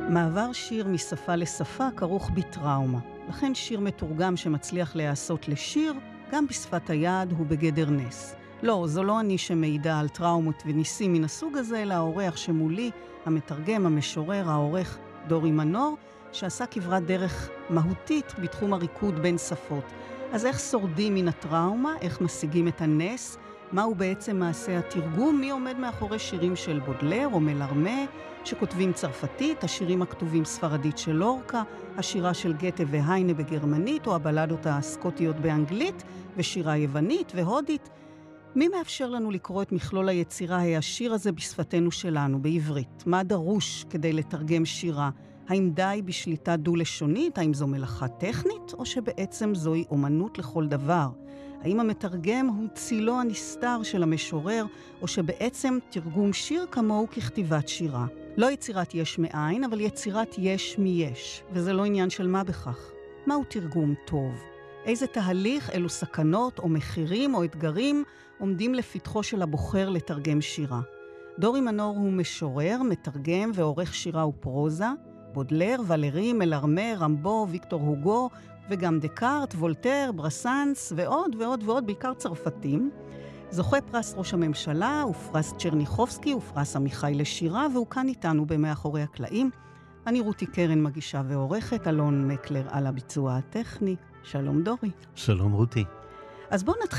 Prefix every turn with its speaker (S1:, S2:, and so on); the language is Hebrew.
S1: מעבר שיר משפה לשפה כרוך בטראומה. לכן שיר מתורגם שמצליח להיעשות לשיר, גם בשפת היד הוא בגדר נס. לא, זו לא אני שמעידה על טראומות וניסים מן הסוג הזה, אלא האורח שמולי, המתרגם, המשורר, העורך דורי מנור, שעשה כברת דרך מהותית בתחום הריקוד בין שפות. אז איך שורדים מן הטראומה? איך משיגים את הנס? מהו בעצם מעשה התרגום? מי עומד מאחורי שירים של בודלר או מלרמה, שכותבים צרפתית, השירים הכתובים ספרדית של לורקה, השירה של גתה והיינה בגרמנית, או הבלדות הסקוטיות באנגלית, ושירה יוונית והודית? מי מאפשר לנו לקרוא את מכלול היצירה השיר הזה בשפתנו שלנו, בעברית? מה דרוש כדי לתרגם שירה? האם די בשליטה דו-לשונית? האם זו מלאכה טכנית? או שבעצם זוהי אומנות לכל דבר? האם המתרגם הוא צילו הנסתר של המשורר, או שבעצם תרגום שיר כמוהו ככתיבת שירה? לא יצירת יש מאין, אבל יצירת יש מיש, וזה לא עניין של מה בכך. מהו תרגום טוב? איזה תהליך, אילו סכנות או מחירים או אתגרים עומדים לפתחו של הבוחר לתרגם שירה? דורי מנור הוא משורר, מתרגם ועורך שירה ופרוזה. בודלר, ולרי, מלרמה, רמבו, ויקטור הוגו, וגם דקארט, וולטר, ברסנס ועוד ועוד ועוד, בעיקר צרפתים. זוכה פרס ראש הממשלה ופרס צ'רניחובסקי ופרס עמיחי לשירה, והוא כאן איתנו במאחורי הקלעים. אני רותי קרן, מגישה ועורכת, אלון מקלר על הביצוע הטכני. שלום דורי.
S2: שלום רותי.
S1: אז בואו נתחיל